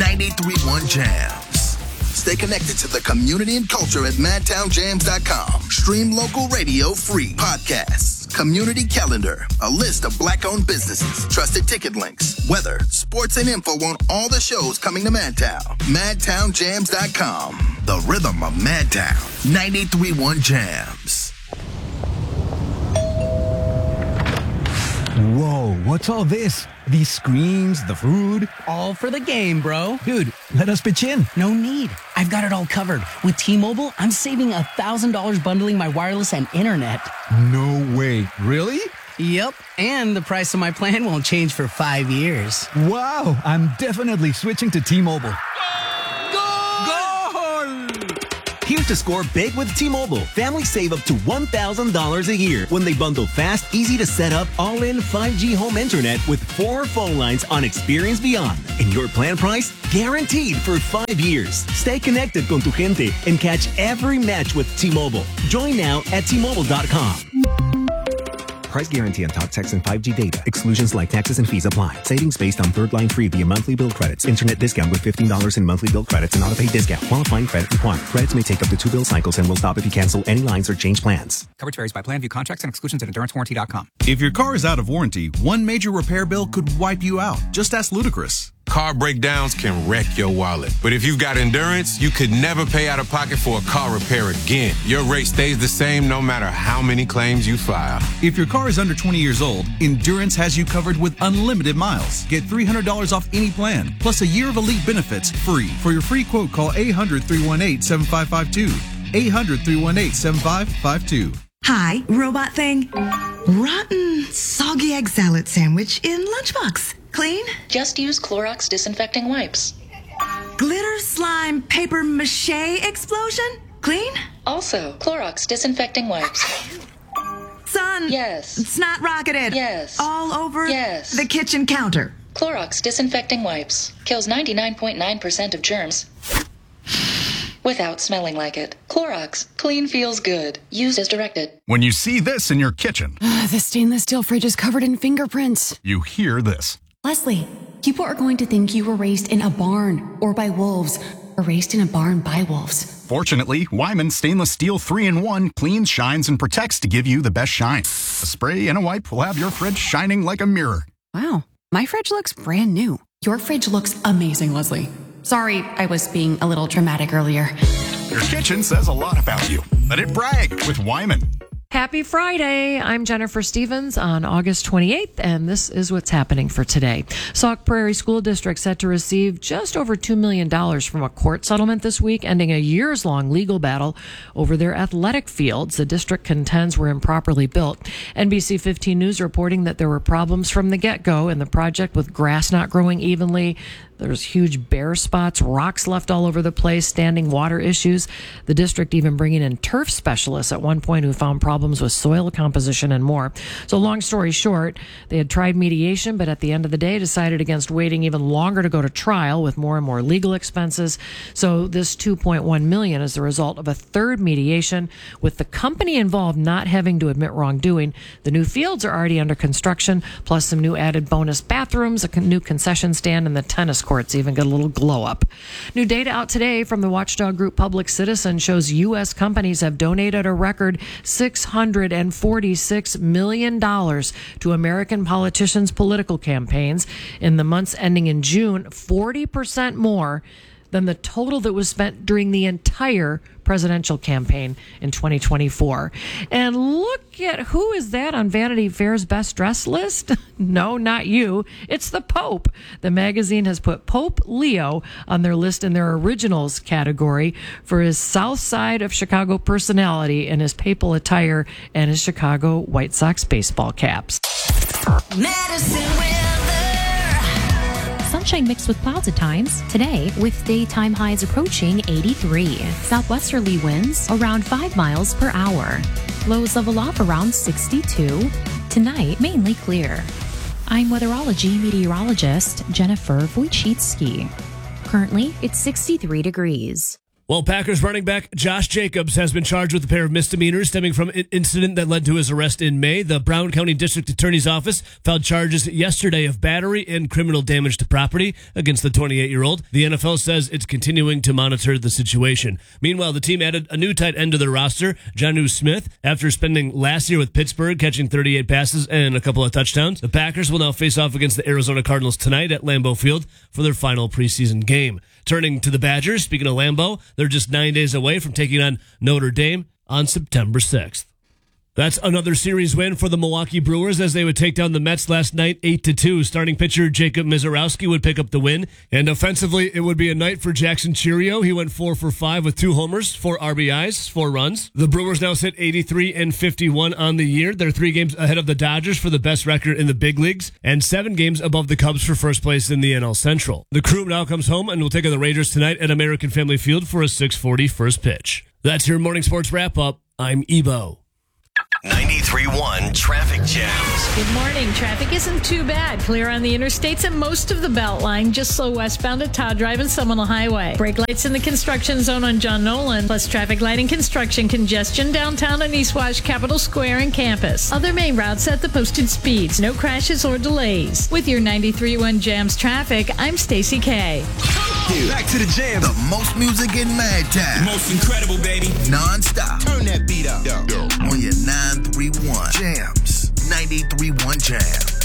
93.1 Jams. Stay connected to the community and culture at madtownjams.com. Stream local radio free. Podcasts, community calendar, a list of black-owned businesses, trusted ticket links, weather, sports, and info on all the shows coming to Madtown. madtownjams.com. The rhythm of Madtown. 93.1 Jams. Whoa, what's all this? These screens, the food? All for the game, bro. Dude, let us pitch in. No need. I've got it all covered. With T-Mobile, I'm saving $1,000 bundling my wireless and internet. No way. Really? Yep, and the price of my plan won't change for 5 years. Wow, I'm definitely switching to T-Mobile. Here's to score big with T-Mobile. Families save up to $1,000 a year when they bundle fast, easy to set up, all-in 5G home internet with 4 phone lines on Experience Beyond. And your plan price? Guaranteed for 5 years. Stay connected con tu gente and catch every match with T-Mobile. Join now at T-Mobile.com. Price guarantee on talk, text, and 5G data. Exclusions like taxes and fees apply. Savings based on third line free via monthly bill credits. Internet discount with $15 in monthly bill credits and auto-pay discount. Qualifying credit required. Credits may take up to 2 bill cycles and will stop if you cancel any lines or change plans. Coverage varies by plan. View contracts and exclusions at EnduranceWarranty.com. If your car is out of warranty, one major repair bill could wipe you out. Just ask Ludacris. Car breakdowns can wreck your wallet. But if you've got Endurance, you could never pay out of pocket for a car repair again. Your rate stays the same no matter how many claims you file. If your car is under 20 years old, Endurance has you covered with unlimited miles. Get $300 off any plan, plus a year of elite benefits free. For your free quote, call 800-318-7552. 800-318-7552. Hi, robot thing. Rotten, soggy egg salad sandwich in lunchbox. Clean? Just use Clorox disinfecting wipes. Glitter slime paper mache explosion? Clean? Also, Clorox disinfecting wipes. Son. Yes. Snot rocketed. Yes. All over yes. the kitchen counter. Clorox disinfecting wipes. Kills 99.9% of germs without smelling like it. Clorox. Clean feels good. Used as directed. When you see this in your kitchen, the stainless steel fridge is covered in fingerprints. You hear this. Leslie, people are going to think you were raised in a barn or by wolves, or raised in a barn by wolves. Fortunately, Wyman Stainless Steel 3-in-1 cleans, shines, and protects to give you the best shine. A spray and a wipe will have your fridge shining like a mirror. Wow, my fridge looks brand new. Your fridge looks amazing, Leslie. Sorry, I was being a little dramatic earlier. Your kitchen says a lot about you. Let it brag with Wyman. Happy Friday. I'm Jennifer Stevens on August 28th, and this is what's happening for today. Sauk Prairie School District set to receive just over $2 million from a court settlement this week, ending a years-long legal battle over their athletic fields the district contends were improperly built. NBC 15 News reporting that there were problems from the get-go in the project with grass not growing evenly. There's huge bare spots, rocks left all over the place, standing water issues. The district even bringing in turf specialists at one point who found problems with soil composition and more. So long story short, they had tried mediation, but at the end of the day decided against waiting even longer to go to trial with more and more legal expenses. So this $2.1 million is the result of a third mediation with the company involved not having to admit wrongdoing. The new fields are already under construction, plus some new added bonus bathrooms, a new concession stand, and the tennis courts even got a little glow up. New data out today from the watchdog group Public Citizen shows U.S. companies have donated a record $646 million to American politicians' political campaigns in the months ending in June, 40% more than the total that was spent during the entire presidential campaign in 2024. And look at who is that on Vanity Fair's best dressed list? No, not you. It's the Pope. The magazine has put Pope Leo on their list in their originals category for his South Side of Chicago personality and his papal attire and his Chicago White Sox baseball caps. Sunshine mixed with clouds at times. Today, with daytime highs approaching 83. Southwesterly winds around 5 miles per hour. Lows level off around 62. Tonight, mainly clear. I'm weatherology meteorologist Jennifer Wojcicki. Currently, it's 63 degrees. Well, Packers running back Josh Jacobs has been charged with a pair of misdemeanors stemming from an incident that led to his arrest in May. The Brown County District Attorney's Office filed charges yesterday of battery and criminal damage to property against the 28-year-old. The NFL says it's continuing to monitor the situation. Meanwhile, the team added a new tight end to their roster, Jonnu Smith, after spending last year with Pittsburgh, catching 38 passes and a couple of touchdowns. The Packers will now face off against the Arizona Cardinals tonight at Lambeau Field for their final preseason game. Turning to the Badgers, speaking of Lambeau, they're just 9 days away from taking on Notre Dame on September 6th. That's another series win for the Milwaukee Brewers as they would take down the Mets last night 8-2. Starting pitcher Jacob Misiorowski would pick up the win. And offensively, it would be a night for Jackson Chourio. He went 4 for 5 with 2 homers, 4 RBIs, 4 runs. The Brewers now sit 83-51 on the year. They're 3 games ahead of the Dodgers for the best record in the big leagues and 7 games above the Cubs for first place in the NL Central. The crew now comes home and will take on the Rangers tonight at American Family Field for a 6:40 first pitch. That's your morning sports wrap-up. I'm Ebo. 93.1 Traffic Jams. Good morning. Traffic isn't too bad. Clear on the interstates and most of the Beltline. Just slow westbound at Todd Drive and Seminole Highway. Brake lights in the construction zone on John Nolan. Plus traffic light and construction congestion downtown on East Wash, Capitol Square, and campus. Other main routes at the posted speeds. No crashes or delays. With your 93.1 Jams traffic, I'm Stacey K. Back to the jam. The most music in Madtown. Most incredible, baby. Non-stop. Turn that beat up. On your 931 Jams. 93.1 Jams.